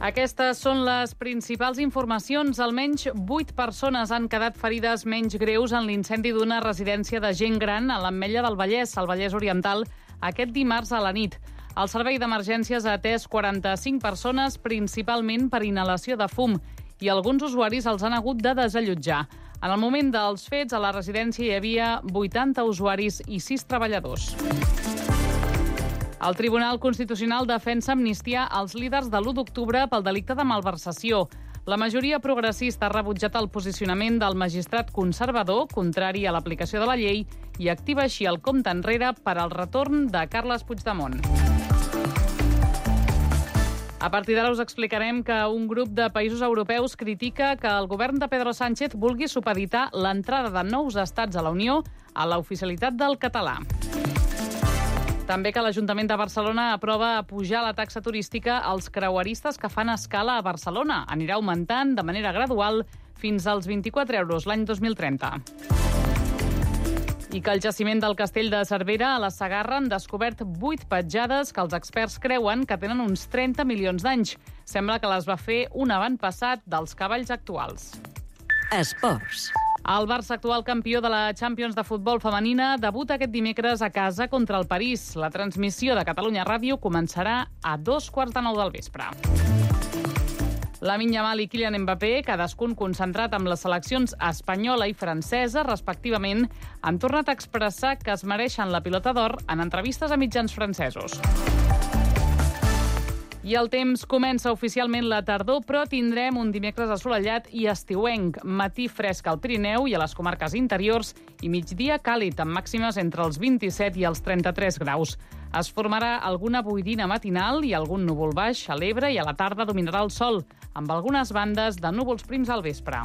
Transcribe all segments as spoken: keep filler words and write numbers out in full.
Aquestes són les principals informacions. Almenys vuit persones han quedat ferides menys greus en l'incendi d'una residència de gent gran a l'Ametlla del Vallès, al Vallès Oriental, aquest dimarts a la nit. El servei d'emergències ha atès quaranta-cinc persones, principalment per inhalació de fum, i alguns usuaris els han hagut de desallotjar. En el moment dels fets, a la residència hi havia vuitanta usuaris i sis treballadors. El Tribunal Constitucional defensa amnistiar els líders de l'u d'octubre pel delicte de malversació. La majoria progressista ha rebutjat el posicionament del magistrat conservador, contrari a l'aplicació de la llei, i activa així el compte enrere per al retorn de Carles Puigdemont. A partir d'ara us explicarem que un grup de països europeus critica que el govern de Pedro Sánchez vulgui supeditar l'entrada de nous estats a la Unió a l'oficialitat del català. També que l'Ajuntament de Barcelona aprova pujar la taxa turística als creueristes que fan escala a Barcelona. Anirà augmentant de manera gradual fins als vint-i-quatre euros l'any dos mil trenta. I que el jaciment del Castell de Cervera a la Segarra han descobert vuit petjades que els experts creuen que tenen uns trenta milions d'anys. Sembla que les va fer un avantpassat dels cavalls actuals. Esports. El Barça, actual campió de la Champions de futbol femenina, debuta aquest dimecres a casa contra el París. La transmissió de Catalunya Ràdio començarà a dos quarts de nou del vespre. Lamine Yamal i Kylian Mbappé, cadascun concentrat amb les seleccions espanyola i francesa, respectivament, han tornat a expressar que es mereixen la pilota d'or en entrevistes a mitjans francesos. I el temps comença oficialment la tardor, però tindrem un dimecres assolellat i estiuenc, matí fresc al Pirineu i a les comarques interiors i migdia càlid, amb màximes entre els vint-i-set i els trenta-tres graus. Es formarà alguna boirina matinal i algun núvol baix a l'Ebre i a la tarda dominarà el sol, amb algunes bandes de núvols prims al vespre.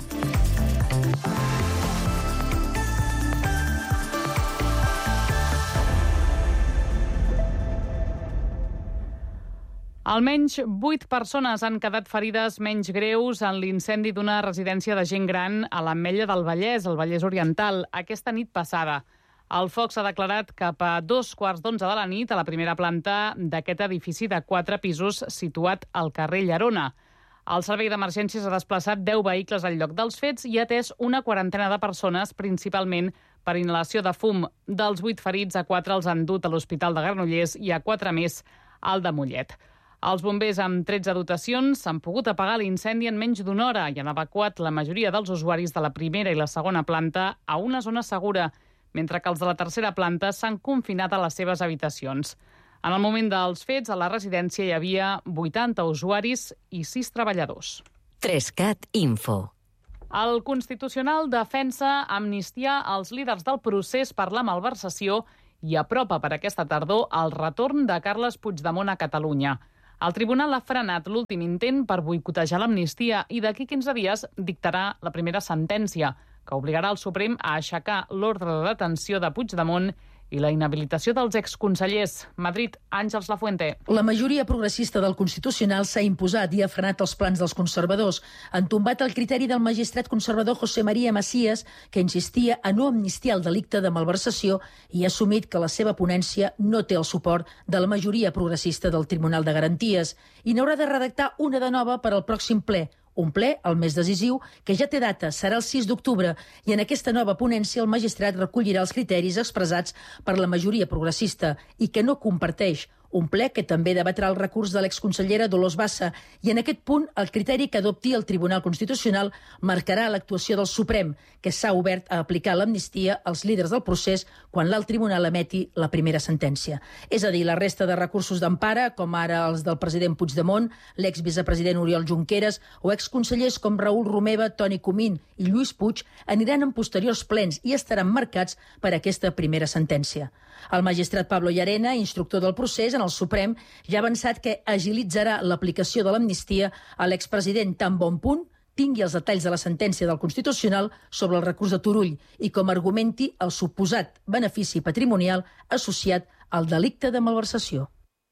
Almenys vuit persones han quedat ferides menys greus en l'incendi d'una residència de gent gran a l'Ametlla del Vallès, al Vallès Oriental, aquesta nit passada. El foc s'ha declarat cap a dos quarts d'onze de la nit a la primera planta d'aquest edifici de quatre pisos situat al carrer Llerona. El servei d'emergències ha desplaçat deu vehicles al lloc dels fets i ha atès una quarantena de persones, principalment per inhalació de fum. Dels vuit ferits, a quatre els han dut a l'Hospital de Granollers i a quatre més al de Mollet. Els bombers, amb tretze dotacions, han pogut apagar l'incendi en menys d'una hora i han evacuat la majoria dels usuaris de la primera i la segona planta a una zona segura, mentre que els de la tercera planta s'han confinat a les seves habitacions. En el moment dels fets, a la residència hi havia vuitanta usuaris i sis treballadors. Trescat Info. El Constitucional defensa amnistiar els líders del procés per la malversació i apropa per aquesta tardor el retorn de Carles Puigdemont a Catalunya. El tribunal ha frenat l'últim intent per boicotejar l'amnistia i d'aquí quinze dies dictarà la primera sentència, que obligarà el Suprem a aixecar l'ordre de detenció de Puigdemont i la inhabilitació dels exconsellers. Madrid, Àngels Lafuente. La majoria progressista del Constitucional s'ha imposat i ha frenat els plans dels conservadors. Han tombat el criteri del magistrat conservador José María Macías, que insistia a no amnistiar el delicte de malversació i ha assumit que la seva ponència no té el suport de la majoria progressista del Tribunal de Garanties i n'haurà de redactar una de nova per al pròxim ple. Un ple, el més decisiu, que ja té data, serà el sis d'octubre, i en aquesta nova ponència el magistrat recollirà els criteris expressats per la majoria progressista i que no comparteix. Un ple que també debatrà el recurs de l'exconsellera Dolors Bassa i en aquest punt el criteri que adopti el Tribunal Constitucional marcarà l'actuació del Suprem, que s'ha obert a aplicar l'amnistia als líders del procés quan l'alt tribunal emeti la primera sentència. És a dir, la resta de recursos d'empara, com ara els del president Puigdemont, l'exvicepresident Oriol Junqueras o exconsellers com Raül Romeva, Toni Comín i Lluís Puig, aniran en posteriors plens i estaran marcats per aquesta primera sentència. El magistrat Pablo Llarena, instructor del procés en el Suprem, ja ha avançat que agilitzarà l'aplicació de l'amnistia a l'expresident tan bon punt tingui els detalls de la sentència del Constitucional sobre el recurs de Turull i com argumenti el suposat benefici patrimonial associat al delicte de malversació.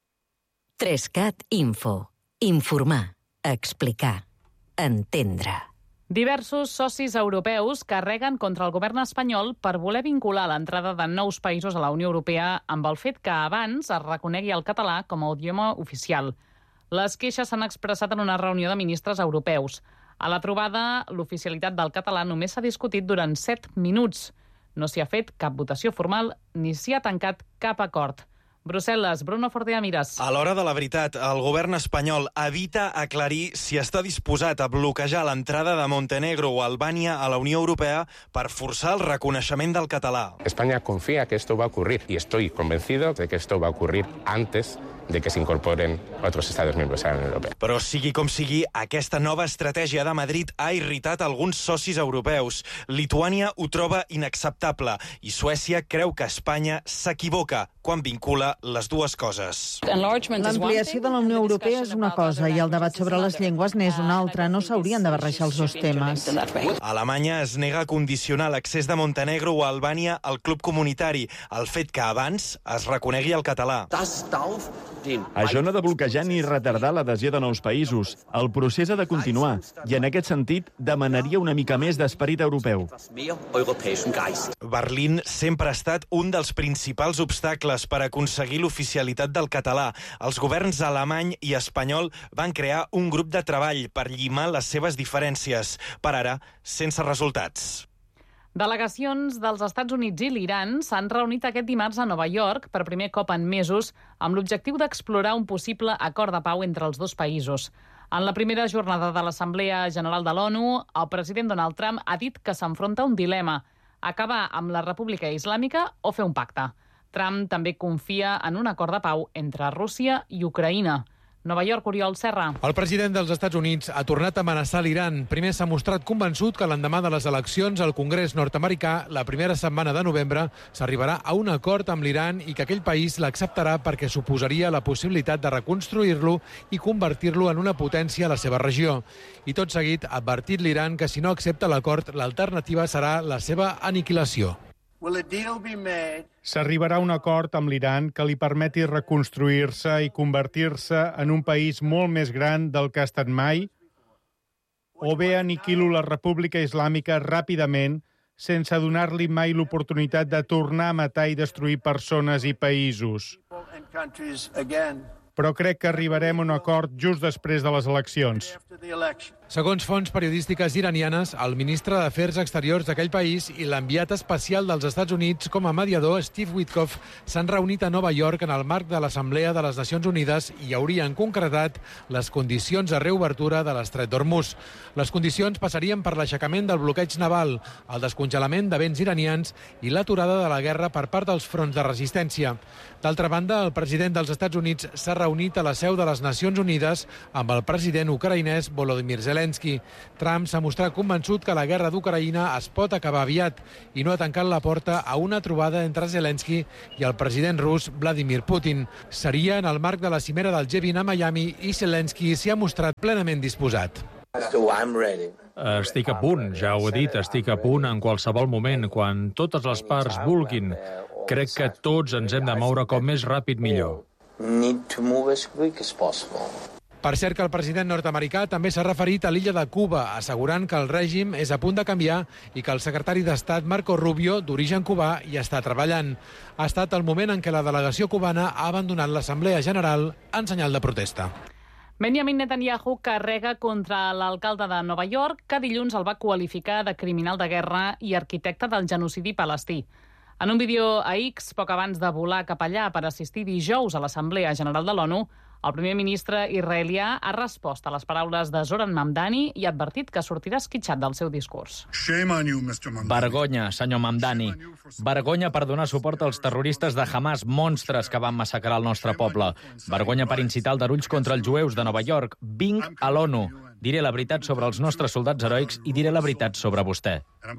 Trescat Info. Informar, explicar, entendre. Diversos socis europeus carreguen contra el govern espanyol per voler vincular l'entrada de nous països a la Unió Europea amb el fet que abans es reconegui el català com a idioma oficial. Les queixes s'han expressat en una reunió de ministres europeus. A la trobada, l'oficialitat del català només s'ha discutit durant set minuts. No s'hi ha fet cap votació formal ni s'hi ha tancat cap acord. Brussel·les, Bruno Fortea Miras. A l'hora de la veritat, el govern espanyol evita aclarir si està disposat a bloquejar l'entrada de Montenegro o Albània a la Unió Europea per forçar el reconeixement del català. España confía que esto va a ocurrir y estoy convencido de que esto va a ocurrir antes de que se incorporen otros Estados miembros a la Unión Europea. Però sigui com sigui, aquesta nova estratègia de Madrid ha irritat alguns socis europeus. Lituània ho troba inacceptable i Suècia creu que Espanya s'equivoca quan vincula les dues coses. L'ampliació de la Unió Europea és una cosa i el debat sobre les llengües n'és una altra. No s'haurien de barrejar els dos temes. Alemanya es nega a condicionar l'accés de Montenegro o Albània al club comunitari, el fet que abans es reconegui el català. Això no ha de bloquejar ni retardar l'adhesió de nous països. El procés ha de continuar i, en aquest sentit, demanaria una mica més d'esperit europeu. Berlín sempre ha estat un dels principals obstacles per aconseguir l'oficialitat del català. Els governs alemany i espanyol van crear un grup de treball per llimar les seves diferències, per ara sense resultats. Delegacions dels Estats Units i l'Iran s'han reunit aquest dimarts a Nova York per primer cop en mesos amb l'objectiu d'explorar un possible acord de pau entre els dos països. En la primera jornada de l'Assemblea General de l'ONU, el president Donald Trump ha dit que s'enfronta a un dilema: acabar amb la República Islàmica o fer un pacte. Trump també confia en un acord de pau entre Rússia i Ucraïna. Nova York, Oriol Serra. El president dels Estats Units ha tornat a amenaçar l'Iran. Primer s'ha mostrat convençut que l'endemà de les eleccions al Congrés nord-americà, la primera setmana de novembre, s'arribarà a un acord amb l'Iran i que aquell país l'acceptarà perquè suposaria la possibilitat de reconstruir-lo i convertir-lo en una potència a la seva regió. I tot seguit ha advertit l'Iran que si no accepta l'acord, l'alternativa serà la seva aniquilació. S'arribarà a un acord amb l'Iran que li permeti reconstruir-se i convertir-se en un país molt més gran del que ha estat mai, o bé aniquilo la República Islàmica ràpidament sense donar-li mai l'oportunitat de tornar a matar i destruir persones i països. Però crec que arribarem a un acord just després de les eleccions. Segons fonts periodístiques iranianes, el ministre d'Afers Exteriors d'aquell país i l'enviat especial dels Estats Units com a mediador, Steve Witkoff, s'han reunit a Nova York en el marc de l'Assemblea de les Nacions Unides i haurien concretat les condicions de reobertura de l'estret d'Hormuz. Les condicions passarien per l'aixecament del bloqueig naval, el descongelament de béns iranians i l'aturada de la guerra per part dels fronts de resistència. D'altra banda, el president dels Estats Units s'ha reunit a la seu de les Nacions Unides amb el president ucraïnès Volodymyr Zelensky. Trump s'ha mostrat convençut que la guerra d'Ucraïna es pot acabar aviat i no ha tancat la porta a una trobada entre Zelensky i el president rus Vladimir Putin. Seria en el marc de la cimera del G vint a Miami i Zelensky s'hi ha mostrat plenament disposat. Estic a punt, ja ho he dit, estic a punt en qualsevol moment, quan totes les parts vulguin. Crec que tots ens hem de moure com més ràpid millor. Per cert que el president nord-americà també s'ha referit a l'illa de Cuba, assegurant que el règim és a punt de canviar i que el secretari d'Estat Marco Rubio, d'origen cubà, hi està treballant. Ha estat el moment en què la delegació cubana ha abandonat l'Assemblea General en senyal de protesta. Benjamin Netanyahu carrega contra l'alcalde de Nova York, que dilluns el va qualificar de criminal de guerra i arquitecte del genocidi palestí. En un vídeo a X, poc abans de volar cap allà per assistir dijous a l'Assemblea General de l'ONU, el primer ministre israelià ha respost a les paraules de Zoran Mamdani i ha advertit que sortirà esquitxat del seu discurs. Vergonya, senyor Mamdani. Vergonya per donar suport als terroristes de Hamas, monstres que van massacrar el nostre poble. Vergonya per incitar aldarulls contra els jueus de Nova York. Vinc a l'ONU. Diré la veritat sobre els nostres soldats heroics i diré la veritat sobre vostè.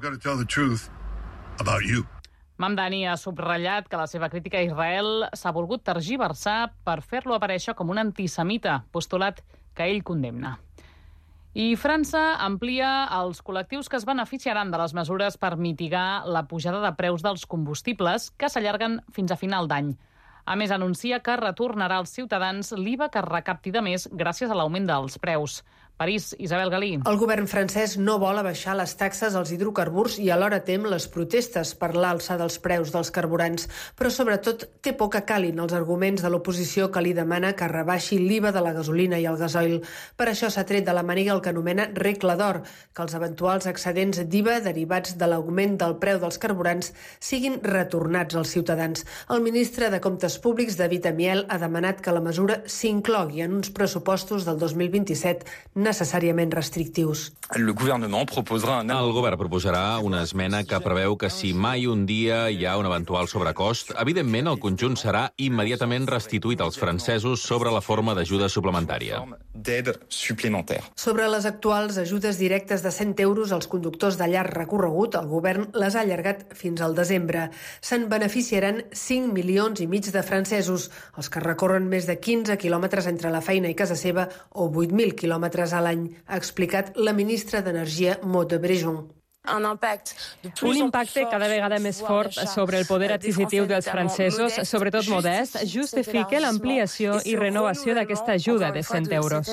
Mamdani ha subratllat que la seva crítica a Israel s'ha volgut tergiversar per fer-lo aparèixer com un antisemita, postulat que ell condemna. I França amplia els col·lectius que es beneficiaran de les mesures per mitigar la pujada de preus dels combustibles que s'allarguen fins a final d'any. A més, anuncia que retornarà als ciutadans l'I V A que recapti de més gràcies a l'augment dels preus. París, Isabel Galí. El govern francès no vol abaixar les taxes als hidrocarburs i alhora tem les protestes per l'alça dels preus dels carburants, però sobretot té por que calin els arguments de l'oposició que li demana que rebaixi l'I V A de la gasolina i el gasoil. Per això s'ha tret de la màniga el que anomena regla d'or, que els eventuals excedents d'I V A derivats de l'augment del preu dels carburants siguin retornats als ciutadans. El ministre de Comptes Públics, David Amiel, ha demanat que la mesura s'inclogui en uns pressupostos del dos mil vint-i-set necessàriament restrictius. El govern proposarà una esmena que preveu que si mai un dia hi ha un eventual sobrecost, evidentment el conjunt serà immediatament restituït als francesos sobre la forma d'ajuda suplementària. Sobre les actuals ajudes directes de cent euros als conductors de llarg recorregut, el govern les ha allargat fins al desembre. Se'n beneficiaran cinc milions i mig de francesos, els que recorren més de quinze quilòmetres entre la feina i casa seva o vuit mil quilòmetres a l'any, ha explicat la ministra d'Energia, Maud Brejon. Un impacte cada vegada més fort sobre el poder adquisitiu dels francesos, sobretot modests, justifica l'ampliació i renovació d'aquesta ajuda de cent euros.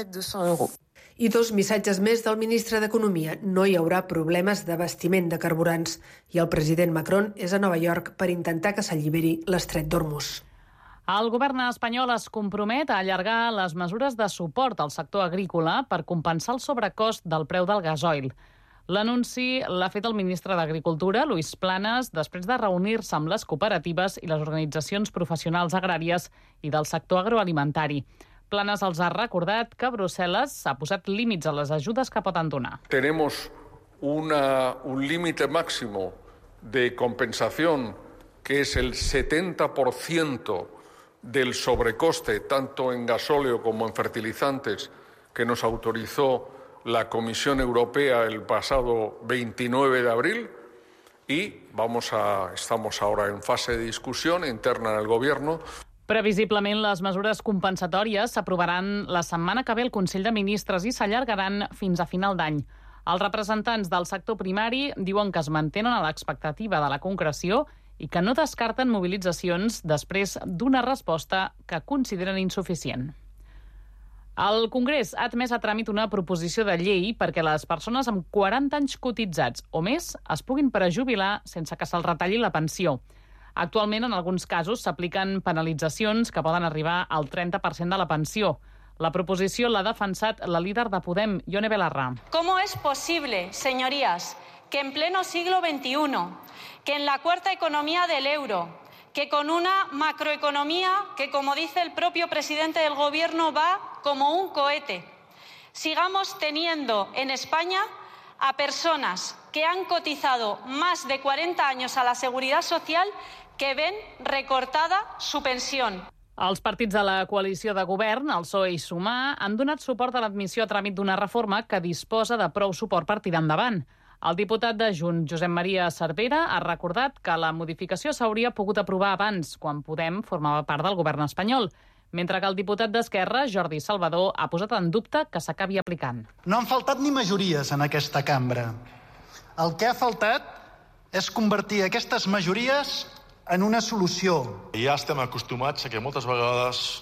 I dos missatges més del ministre d'Economia. No hi haurà problemes d'abastiment de carburants. I el president Macron és a Nova York per intentar que s'alliberi l'estret d'Hormuz. El govern espanyol es compromet a allargar les mesures de suport al sector agrícola per compensar el sobrecost del preu del gasoil. L'anunci l'ha fet el ministre d'Agricultura, Luis Planas, després de reunir-se amb les cooperatives i les organitzacions professionals agràries i del sector agroalimentari. Planas els ha recordat que Brussel·les ha posat límits a les ajudes que poden donar. Tenemos una, un límite máximo de compensación que es el setenta por ciento del sobrecoste, tanto en gasóleo como en fertilizantes, que nos autorizó la Comisión Europea el pasado veintinueve de abril, y vamos a, estamos ahora en fase de discusión interna en el Gobierno. Previsiblement, les mesures compensatòries s'aprovaran la setmana que ve al Consell de Ministres i s'allargaran fins a final d'any. Els representants del sector primari diuen que es mantenen a l'expectativa de la concreció i que no descarten mobilitzacions després d'una resposta que consideren insuficient. El Congrés ha admès a tràmit una proposició de llei perquè les persones amb quaranta anys cotitzats o més es puguin prejubilar sense que se'ls retalli la pensió. Actualment, en alguns casos, s'apliquen penalitzacions que poden arribar al trenta per cent de la pensió. La proposició l'ha defensat la líder de Podem, Ione Belarra. ¿Cómo es posible, señorías, que en pleno siglo veintiuno, que en la cuarta economía del euro, que con una macroeconomía que, como dice el propio presidente del Gobierno, va como un cohete, sigamos teniendo en España a personas que han cotizado más de cuarenta años a la Seguridad Social que ven recortada su pensión? Els partits de la coalició de govern, el P S O E i Sumar, han donat suport a l'admissió a tràmit d'una reforma que disposa de prou suport per tirar endavant. El diputat de Junts, Josep Maria Cervera, ha recordat que la modificació s'hauria pogut aprovar abans, quan Podem formava part del govern espanyol, mentre que el diputat d'Esquerra, Jordi Salvador, ha posat en dubte que s'acabi aplicant. No han faltat ni majories en aquesta cambra. El que ha faltat és convertir aquestes majories en una solució. Ja estem acostumats a que moltes vegades,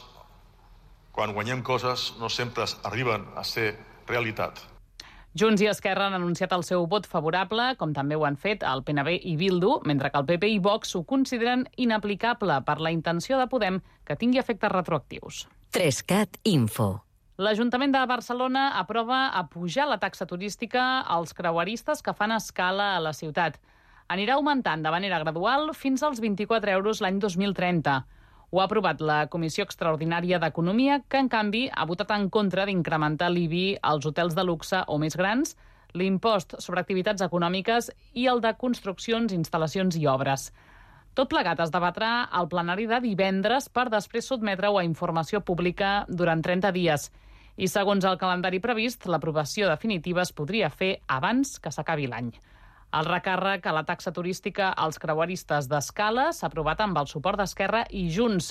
quan guanyem coses, no sempre arriben a ser realitat. Junts i Esquerra han anunciat el seu vot favorable, com també ho han fet el P N B i Bildu, mentre que el P P i Vox ho consideren inaplicable per la intenció de Podem que tingui efectes retroactius. Trescat Info. L'Ajuntament de Barcelona aprova apujar la taxa turística als creueristes que fan escala a la ciutat. Anirà augmentant de manera gradual fins als vint-i-quatre euros l'any dos mil trenta. Ho ha aprovat la Comissió Extraordinària d'Economia, que, en canvi, ha votat en contra d'incrementar l'I B I als hotels de luxe o més grans, l'impost sobre activitats econòmiques i el de construccions, instal·lacions i obres. Tot plegat es debatrà al plenari de divendres per després sotmetre-ho a informació pública durant trenta dies. I, segons el calendari previst, l'aprovació definitiva es podria fer abans que s'acabi l'any. El recàrrec a la taxa turística als creueristes d'escala s'ha aprovat amb el suport d'Esquerra i Junts.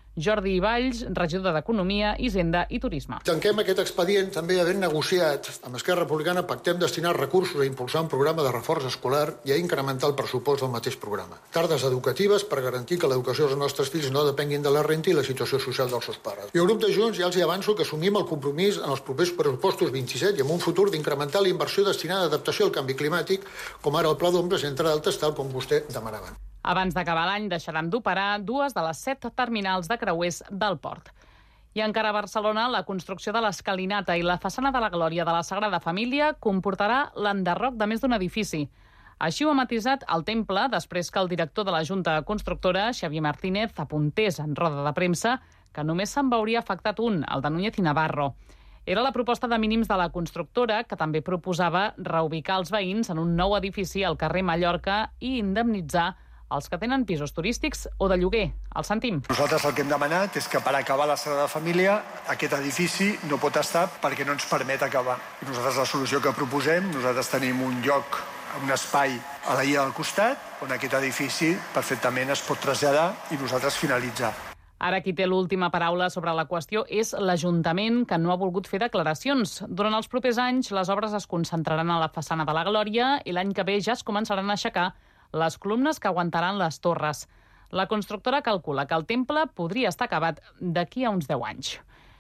Jordi Valls, regidor d'Economia, Hisenda i Turisme. Tanquem aquest expedient també havent negociat amb Esquerra Republicana, pactem destinar recursos a impulsar un programa de reforç escolar i a incrementar el pressupost del mateix programa. Tardes educatives per garantir que l'educació dels nostres fills no depenguin de la renta i la situació social dels seus pares. I el grup de Junts ja els hi avanço que assumim el compromís en els propers pressupostos vint-i-set i en un futur d'incrementar la inversió destinada a adaptació al canvi climàtic, com ara el pla d'ombres, entre d'altres, tal com vostè demanava. Abans d'acabar l'any deixaran d'operar dues de les set terminals de creuers del port. I encara a Barcelona, la construcció de l'Escalinata i la façana de la Glòria de la Sagrada Família comportarà l'enderroc de més d'un edifici. Així ho ha matisat el Temple després que el director de la Junta Constructora, Xavier Martínez, apuntés en roda de premsa que només se'n veuria afectat un, el de Núñez i Navarro. Era la proposta de mínims de la constructora, que també proposava reubicar els veïns en un nou edifici al carrer Mallorca i indemnitzar els que tenen pisos turístics o de lloguer. El sentim. Nosaltres el que hem demanat és que per acabar la Sagrada Família aquest edifici no pot estar perquè no ens permet acabar. I nosaltres la solució que proposem, nosaltres tenim un lloc, un espai a la illa del costat on aquest edifici perfectament es pot traslladar i nosaltres finalitzar. Ara qui té l'última paraula sobre la qüestió és l'Ajuntament, que no ha volgut fer declaracions. Durant els propers anys, les obres es concentraran a la façana de la Glòria i l'any que ve ja es començaran a aixecar les columnes que aguantaran les torres. La constructora calcula que el temple podria estar acabat d'aquí a uns deu anys.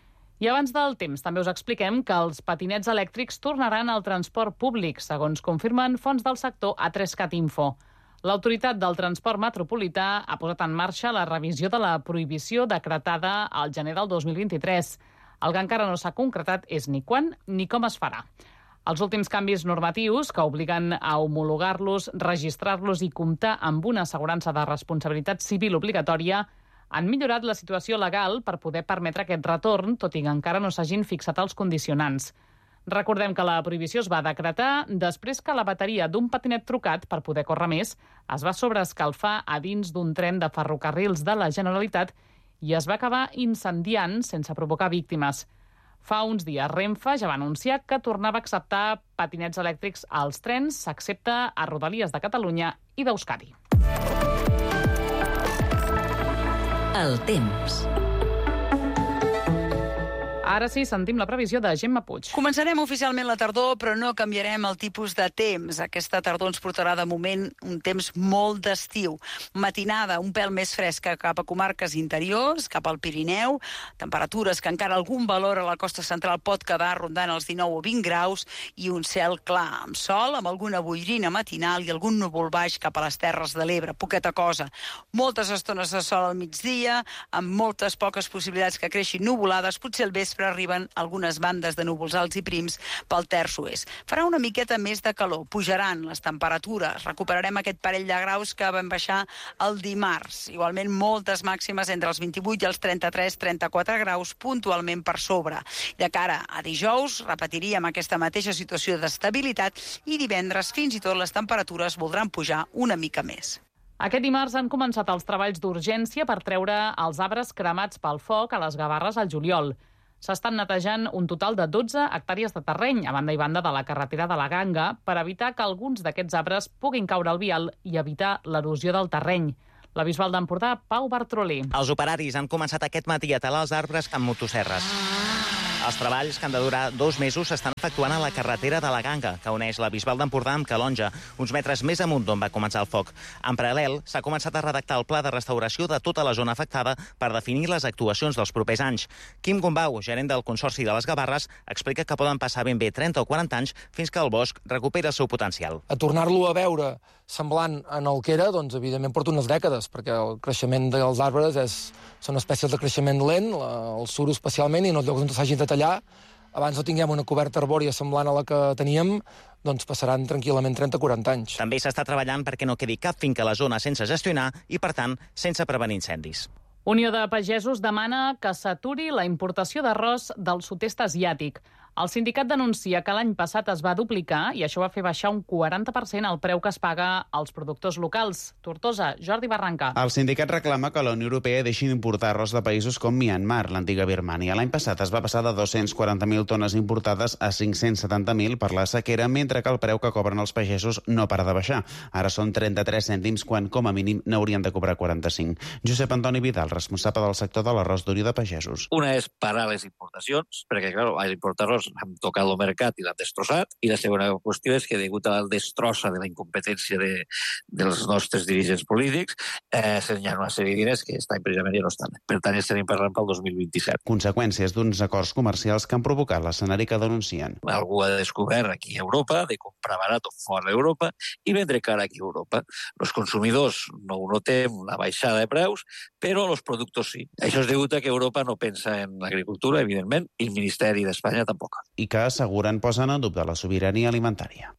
I abans del temps també us expliquem que els patinets elèctrics tornaran al transport públic, segons confirmen fonts del sector a tres cat info. L'autoritat del transport metropolità ha posat en marxa la revisió de la prohibició decretada al gener del dos mil vint-i-tres. El que encara no s'ha concretat és ni quan ni com es farà. Els últims canvis normatius, que obliguen a homologar-los, registrar-los i comptar amb una assegurança de responsabilitat civil obligatòria, han millorat la situació legal per poder permetre aquest retorn, tot i que encara no s'hagin fixat els condicionants. Recordem que la prohibició es va decretar després que la bateria d'un patinet trucat per poder córrer més es va sobreescalfar a dins d'un tren de ferrocarrils de la Generalitat i es va acabar incendiant sense provocar víctimes. Fa uns dies, Renfe ja va anunciar que tornava a acceptar patinets elèctrics als trens, excepte a Rodalies de Catalunya i d'Euskadi. El temps. Ara sí, sentim la previsió de Gemma Puig. Començarem oficialment la tardor, però no canviarem el tipus de temps. Aquesta tardor ens portarà de moment un temps molt d'estiu. Matinada un pèl més fresca cap a comarques interiors, cap al Pirineu, temperatures que encara algun valor a la costa central pot quedar rondant els dinou o vint graus i un cel clar, amb sol, amb alguna boirina matinal i algun núvol baix cap a les Terres de l'Ebre, poqueta cosa. Moltes estones de sol al migdia, amb moltes poques possibilitats que creixin nuvolades, potser al vespre arriben algunes bandes de núvols alts i prims pel terç oest. Farà una miqueta més de calor, pujaran les temperatures, recuperarem aquest parell de graus que vam baixar el dimarts. Igualment moltes màximes entre els vint-i-vuit i els trenta-tres trenta-quatre graus, puntualment per sobre. De cara a dijous repetiríem aquesta mateixa situació d'estabilitat i divendres fins i tot les temperatures voldran pujar una mica més. Aquest dimarts han començat els treballs d'urgència per treure els arbres cremats pel foc a les Gavarres al juliol. S'estan netejant un total de dotze hectàrees de terreny a banda i banda de la carretera de la Ganga per evitar que alguns d'aquests arbres puguin caure al vial i evitar l'erosió del terreny. La Bisbal d'Empordà, Pau Bartrolí. Els operaris han començat aquest matí a talar els arbres amb motosserres. Els treballs, que han de durar dos mesos, s'estan efectuant a la carretera de la Ganga, que uneix la Bisbal d'Empordà amb Calonja, uns metres més amunt d'on va començar el foc. En paral·lel, s'ha començat a redactar el pla de restauració de tota la zona afectada per definir les actuacions dels propers anys. Quim Gombau, gerent del Consorci de les Gavarres, explica que poden passar ben bé trenta o quaranta anys fins que el bosc recuperi el seu potencial. A tornar-lo a veure semblant en el que era, doncs, evidentment, porta unes dècades, perquè el creixement dels arbres és, són espècies de creixement lent, el suro especialment, i en els llocs on s'hagin de tallar, abans no tinguem una coberta arbòria semblant a la que teníem, doncs passaran tranquil·lament trenta o quaranta anys. També s'està treballant perquè no quedi cap finca a la zona sense gestionar i, per tant, sense prevenir incendis. Unió de Pagesos demana que s'aturi la importació d'arròs del sud-est asiàtic. El sindicat denuncia que l'any passat es va duplicar i això va fer baixar un quaranta per cent el preu que es paga als productors locals. Tortosa, Jordi Barranca. El sindicat reclama que la Unió Europea deixi d'importar arròs de països com Myanmar, l'antiga Birmània. L'any passat es va passar de dos-cents quaranta mil tones importades a cinc-cents setanta mil per la sequera, mentre que el preu que cobren els pagesos no para de baixar. Ara són trenta-tres cèntims, quan com a mínim n'haurien de cobrar quaranta-cinc. Josep Antoni Vidal, responsable del sector de l'arròs d'Orió de Pagesos. Una és parar les importacions, perquè, clar, a importar-los han tocat el mercat i l'han destrossat, i la segona qüestió és que, degut a la destrossa de la incompetència de, dels nostres dirigents polítics, eh, hi ha una sèrie de diners que aquest any precisament ja no estan. Per tant, estarem parlant pel dos mil vint-i-set. Conseqüències d'uns acords comercials que han provocat l'escenari que denuncien. Algú ha descobert aquí a Europa de comprar barat fora d'Europa i vendre cara aquí a Europa. Els consumidors no ho notem, la baixada de preus, però els productes sí. Això és degut a que Europa no pensa en l'agricultura, evidentment, i el Ministeri d'Espanya tampoc. I que asseguren posen en dubte la sobirania alimentària.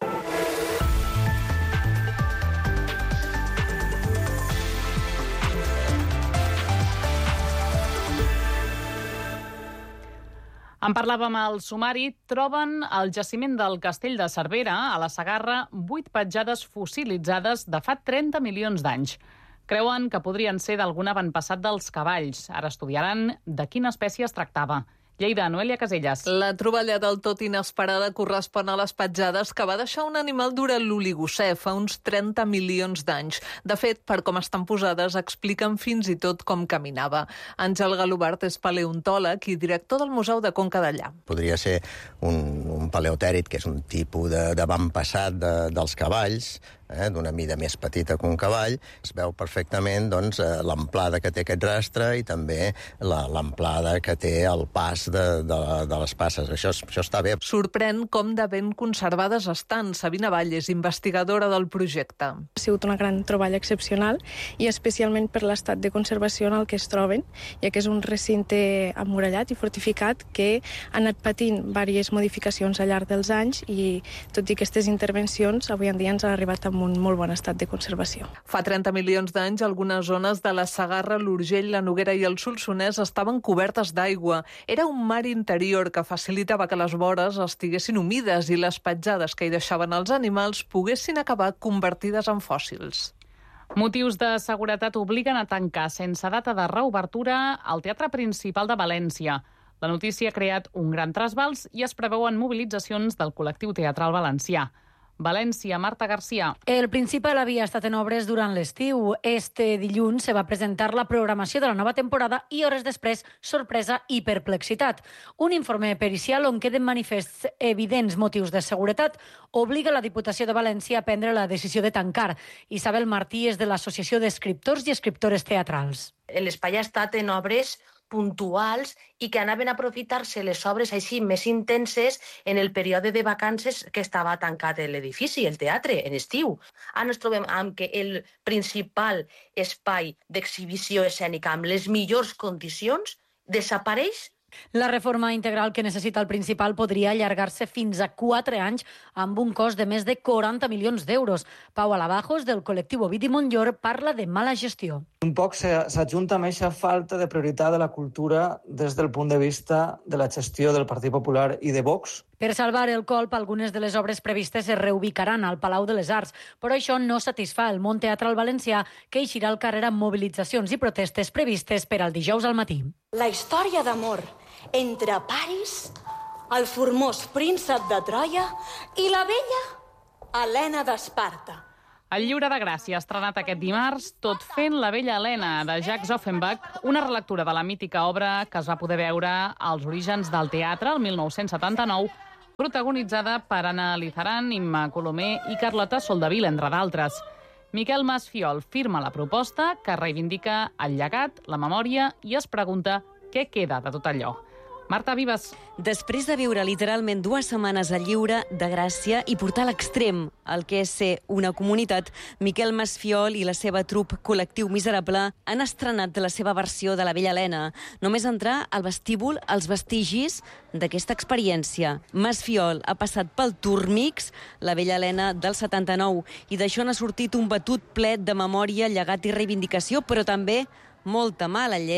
En parlàvem al sumari, troben al jaciment del Castell de Cervera, a la Segarra, vuit petjades fossilitzades de fa trenta milions d'anys. Creuen que podrien ser d'algun avantpassat dels cavalls. Ara estudiaran de quina espècie es tractava. Lleida, Noelia Casellas. La troballa del tot inesperada correspon a les petjades que va deixar un animal durant l'Oligocè fa uns trenta milions d'anys. De fet, per com estan posades, expliquen fins i tot com caminava. Àngel Galobart és paleontòleg i director del Museu de Conca d'Allà. Podria ser un, un paleotèrid, que és un tipus d'avantpassat de, dels cavalls, eh, d'una mida més petita que un cavall. Es veu perfectament doncs, l'amplada que té aquest rastre i també l'amplada que té el pas de, de, de les passes. Això, això està bé. Sorprèn com de ben conservades estan. Sabina Valles, investigadora del projecte. Ha sigut una gran troballa excepcional i especialment per l'estat de conservació en el que es troben, ja que és un recinte emmurallat i fortificat que ha anat patint diverses modificacions al llarg dels anys i, tot i aquestes intervencions, avui en dia ens han arribat amb un molt bon estat de conservació. Fa trenta milions d'anys, algunes zones de la Segarra, l'Urgell, la Noguera i el Solsonès estaven cobertes d'aigua. Era un mar interior que facilitava que les vores estiguessin humides i les petjades que hi deixaven els animals poguessin acabar convertides en fòssils. Motius de seguretat obliguen a tancar sense data de reobertura al Teatre Principal de València. La notícia ha creat un gran trasbals i es preveuen mobilitzacions del col·lectiu teatral valencià. València, Marta García. El Principal havia estat en obres durant l'estiu. Este dilluns se va presentar la programació de la nova temporada i hores després, sorpresa i perplexitat. Un informe pericial on queden manifests evidents motius de seguretat obliga la Diputació de València a prendre la decisió de tancar. Isabel Martí és de l'Associació d'Escriptors i Escriptores Teatrals. L'espai ha estat en obres puntuals i que anaven a aprofitar-se les obres així més intenses en el període de vacances que estava tancat l'edifici, el teatre, en estiu. Ara ens trobem amb que el principal espai d'exhibició escènica amb les millors condicions desapareix. La reforma integral que necessita el Principal podria allargar-se fins a quatre anys amb un cost de més de quaranta milions d'euros. Pau Alabajos, del col·lectiu Ovidi Montllor, parla de mala gestió. Un poc s'adjunta amb aquesta falta de prioritat de la cultura des del punt de vista de la gestió del Partit Popular i de Vox. Per salvar el colp, algunes de les obres previstes es reubicaran al Palau de les Arts, però això no satisfà el món teatral valencià, que eixirà al carrer amb mobilitzacions i protestes previstes per al dijous al matí. La història d'amor entre Paris, el formós príncep de Troia i la bella Helena d'Esparta. El Lliure de Gràcia ha estrenat aquest dimarts Tot fent la bella Helena, de Jacques Offenbach, una relectura de la mítica obra que es va poder veure als orígens del teatre el mil nou-cents setanta-nou, protagonitzada per Anna Lizaran, Imma Colomer i Carlota Soldevila, entre d'altres. Miquel Masfiol firma la proposta que reivindica el llegat, la memòria i es pregunta què queda de tot allò. Marta Vives. Després de viure literalment dues setmanes al Lliure de Gràcia i portar a l'extrem el que és ser una comunitat, Miquel Masfiol i la seva trup Col·lectiu Miserable han estrenat la seva versió de la Bella Helena. Només entrar al vestíbul els vestigis d'aquesta experiència. Masfiol ha passat pel Turmix, la Bella Helena del setanta-nou, i d'això n'ha sortit un batut ple de memòria, llegat i reivindicació, però també molta mala llet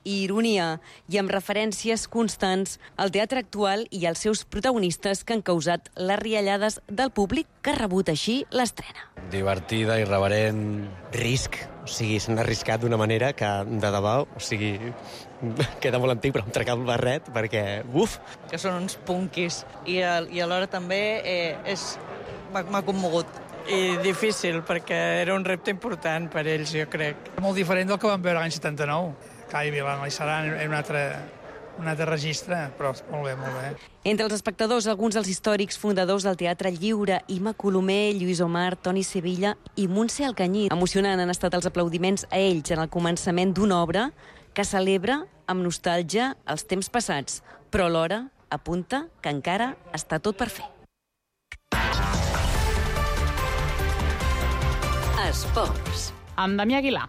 i ironia, i amb referències constants al teatre actual i als seus protagonistes que han causat les riallades del públic que ha rebut així l'estrena. Divertida, irreverent, risc. O sigui, s'han arriscat d'una manera que, de debò, o sigui, queda molt antic, però em trec el barret, perquè, uf! Que són uns punquis, i, i alhora també eh, és m'ha commogut. I difícil, perquè era un repte important per ells, jo crec. Molt diferent del que vam veure l'any setanta-nou. Clar, hi havia la Seran, era un altre, un altre registre, però molt bé, molt bé. Entre els espectadors, alguns dels històrics fundadors del Teatre Lliure, Ima Colomer, Lluís Omar, Toni Sevilla i Montse Alcanyí. Emocionant han estat els aplaudiments a ells en el començament d'una obra que celebra amb nostàlgia els temps passats, però alhora apunta que encara està tot per fer. Esports. Amb Damià Aguilar.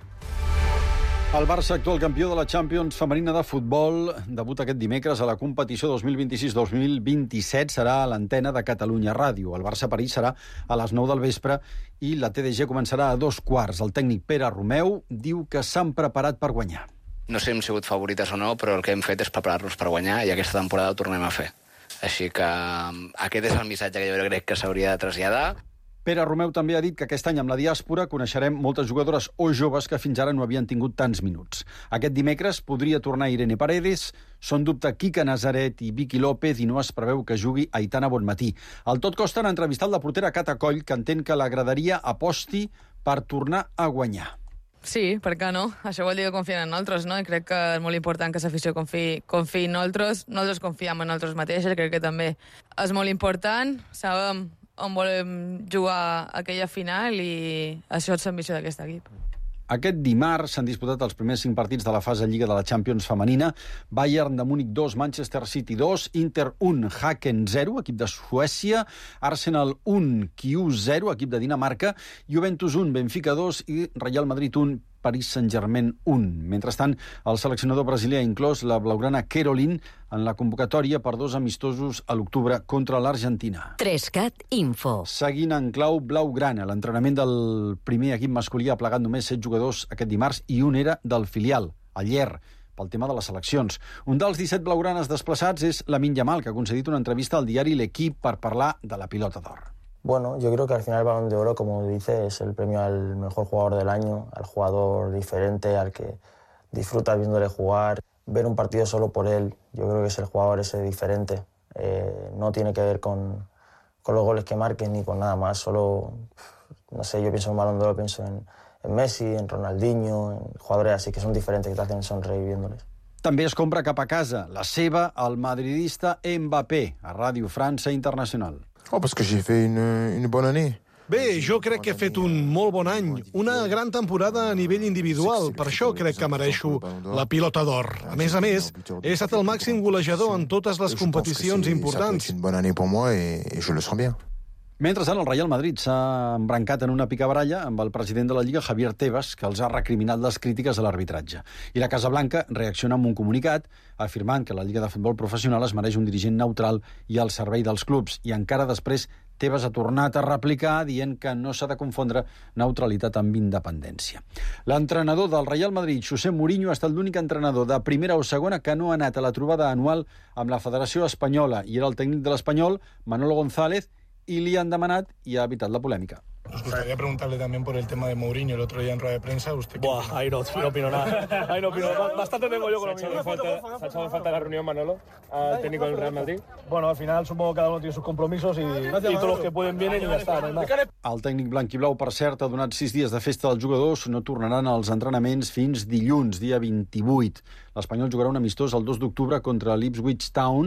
El Barça, actual campió de la Champions femenina de futbol, debuta aquest dimecres a la competició dos mil vint-i-sis dos mil vint-i-set. Serà a l'antena de Catalunya Ràdio. El Barça-París serà a les nou del vespre i la T D G començarà a dos quarts. El tècnic Pere Romeu diu que s'han preparat per guanyar. No sé si hem sigut favorites o no, però el que hem fet és preparar-nos per guanyar i aquesta temporada ho tornem a fer. Així que aquest és el missatge que jo crec que s'hauria de traslladar. Pere Romeu també ha dit que aquest any amb la diàspora coneixerem moltes jugadores o joves que fins ara no havien tingut tants minuts. Aquest dimecres podria tornar Irene Paredes, són dubte Quique Nazaret i Vicky López i no es preveu que jugui Aitana Bonmatí. Al Tot Costa han entrevistat la portera Cata Coll, que entén que la graderia aposti per tornar a guanyar. Sí, per què no? Això vol dir que confien en nosaltres, no? I crec que és molt important que l'afició confiï, confiï en nosaltres. Nosaltres confiem en nosaltres mateixes, crec que també és molt important. Sabem on volem jugar aquella final i això és l'ambició d'aquest equip. Aquest dimarts s'han disputat els primers cinc partits de la fase Lliga de la Champions femenina. Bayern de Múnich dos, Manchester City dos, Inter un, Haken zero, equip de Suècia, Arsenal un, Q zero, equip de Dinamarca, Juventus un, Benfica dos i Real Madrid un, Paris Saint-Germain un. Mentrestant, el seleccionador brasilià ha inclòs la blaugrana Caroline en la convocatòria per dos amistosos a l'octubre contra l'Argentina. Trescat Info. Seguint en clau blaugrana, l'entrenament del primer equip masculí ha plegat només set jugadors aquest dimarts i un era del filial, el Ller, pel tema de les seleccions. Un dels disset blaugranes desplaçats és Lamine Yamal, que ha concedit una entrevista al diari L'Equip per parlar de la pilota d'or. Bueno, yo creo que al final el Balón de Oro, como dice, es el premio al mejor jugador del año, al jugador diferente, al que disfruta viéndole jugar, ver un partido solo por él. Yo creo que es el jugador ese diferente. Eh, no tiene que ver con, con los goles que marquen ni con nada más. Solo, no sé, yo pienso en Balón de Oro, pienso en, en Messi, en Ronaldinho, en jugadores así que son diferentes, que te hacen sonreír viéndoles. També es compra cap a casa la seva, el madridista Mbappé, a Ràdio França Internacional. Oh, parce que j'ai fait une, une bonne année. Bé, jo crec que he fet un molt bon any, una gran temporada a nivell individual, per això crec que mereixo la pilota d'or. A més a més, he estat el màxim golejador en totes les competicions importants. C'est une bonne année pour moi et, et je le sens bien. Mentrestant, el Real Madrid s'ha embrancat en una picabaralla amb el president de la Lliga, Javier Tebas, que els ha recriminat les crítiques a l'arbitratge. I la Casa Blanca reacciona amb un comunicat afirmant que la Lliga de Futbol Professional es mereix un dirigent neutral i al servei dels clubs. I encara després, Tebas ha tornat a replicar dient que no s'ha de confondre neutralitat amb independència. L'entrenador del Real Madrid, José Mourinho, ha estat l'únic entrenador de primera o segona que no ha anat a la trobada anual amb la Federació Espanyola i era el tècnic de l'Espanyol, Manolo González, y le han demanat y ha evitado la polémica. Nos gustaría preguntarle también por el tema de Mourinho el otro día en rueda de prensa. ¿Usted qué Buah, ahí no, no opino nada. Ahí no opino nada. Bastante tengo yo con lo mío. ¿Se ha echado falta la reunión, Manolo, al técnico del Real Madrid? Bueno, al final supongo que cada uno tiene sus compromisos y, Gracias, y todos los que pueden vienen y ya está. No hay más. El tècnic blanquiblau, per cert, ha donat sis dies de festa als jugadors. No tornaran als entrenaments fins dilluns, dia vint-i-vuit. L'Espanyol jugarà un amistós el dos d'octubre contra l'Ipswich Town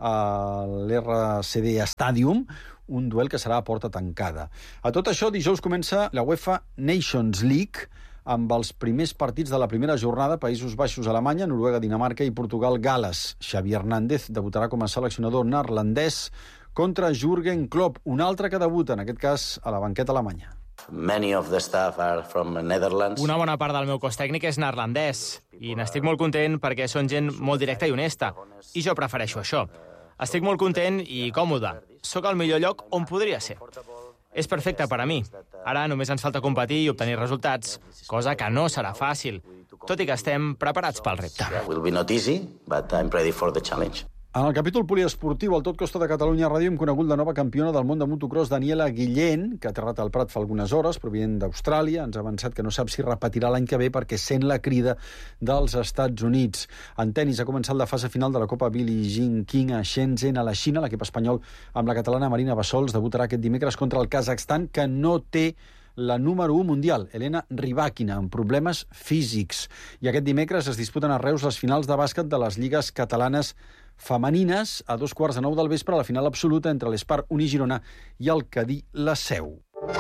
a l'R C D Stadium, un duel que serà a porta tancada. A tot això, dijous comença la UEFA Nations League amb els primers partits de la primera jornada: Països Baixos, Alemanya, Noruega, Dinamarca i Portugal, Gal·les. Xavi Hernández debutarà com a seleccionador neerlandès contra Jürgen Klopp, un altre que debuta, en aquest cas, a la banqueta alemanya. Many of the staff are from Netherlands. Una bona part del meu cos tècnic és neerlandès i n'estic molt content perquè són gent molt directa i honesta i jo prefereixo això. Estic molt content i còmode. Sóc al millor lloc on podria ser. és perfecte per a mi. Ara només ens falta competir i obtenir resultats, cosa que no serà fàcil, tot i que estem preparats pel repte. Will be not easy, but I'm ready for the challenge. En el capítol poliesportiu, al Tot Costa de Catalunya Ràdio hem conegut la nova campiona del món de motocross, Daniela Guillén, que ha aterrat al Prat fa algunes hores, provinent d'Austràlia. Ens ha avançat que no sap si repetirà l'any que ve perquè sent la crida dels Estats Units. En tenis ha començat la fase final de la Copa Billie Jean King a Shenzhen, a la Xina. L'equip espanyol amb la catalana Marina Bassols debutarà aquest dimecres contra el Kazakhstan, que no té la número u mundial, Elena Rybakina, amb problemes físics. I aquest dimecres es disputen a Reus les finals de bàsquet de les lligues catalanes femenines a dos quarts de nou del vespre, a la final absoluta entre l'Espar Uni Girona i el Cadí La Seu.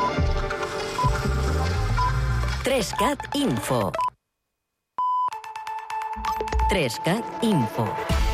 tres cat Info. tres cat Info.